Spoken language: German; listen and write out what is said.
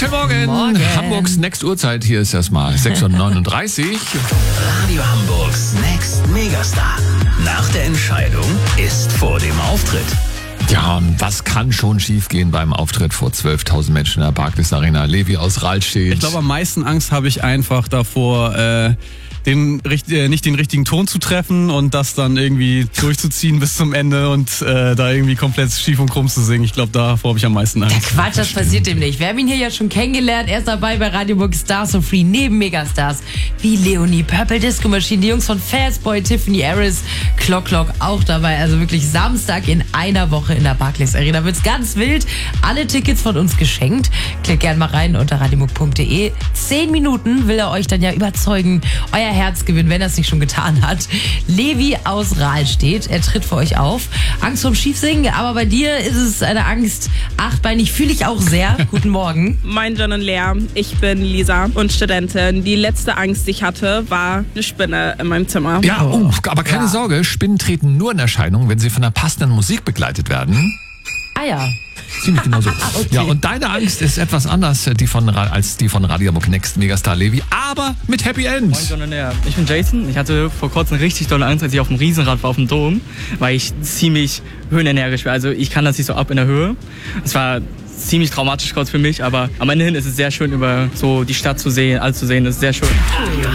Guten Morgen. Hamburgs Next Uhrzeit. Hier ist erstmal 6:39 Uhr. Radio Hamburgs Next Megastar. Nach der Entscheidung ist vor dem Auftritt. Ja, was kann schon schiefgehen beim Auftritt vor 12.000 Menschen in der Barclays Arena? Levi aus Rahlstedt. Ich glaube, am meisten Angst habe ich einfach davor, nicht den richtigen Ton zu treffen und das dann irgendwie durchzuziehen bis zum Ende und da irgendwie komplett schief und krumm zu singen. Ich glaube, davor habe ich am meisten Angst. Ja, Quatsch, das passiert dem nicht. Wir haben ihn hier ja schon kennengelernt. Er ist dabei bei Radio Hamburg Stars so Free neben Megastars wie Leonie, Purple Disco Machine, die Jungs von Fastboy, Tiffany Harris, Clock auch dabei. Also wirklich Samstag in einer Woche in der Barclays Arena. Wird's ganz wild. Alle Tickets von uns geschenkt. Klickt gerne mal rein unter radiohamburg.de. 10 Minuten will er euch dann ja überzeugen, euer Herz gewinnen, wenn er es nicht schon getan hat. Levi aus Rahlstedt, er tritt für euch auf. Angst vorm Schiefsingen, aber bei dir ist es eine Angst achtbeinig, fühle ich auch sehr. Guten Morgen. Moin John und Lea, ich bin Lisa und Studentin. Die letzte Angst, die ich hatte, war eine Spinne in meinem Zimmer. Ja, aber keine Sorge, Spinnen treten nur in Erscheinung, wenn sie von der passenden Musik begleitet werden. Ah ja. Ziemlich genau so. Okay. Ja, und deine Angst ist etwas anders als die von Radio Hamburg Next Megastar Levi, aber mit Happy End. Moin John und Lea, ich bin Jason. Ich hatte vor kurzem richtig dolle Angst, als ich auf dem Riesenrad war auf dem Dom, weil ich ziemlich höhenenergisch war. Also ich kann das nicht so ab in der Höhe. Es war ziemlich traumatisch kurz für mich, aber am Ende hin ist es sehr schön, über so die Stadt zu sehen, alles zu sehen. Das ist sehr schön.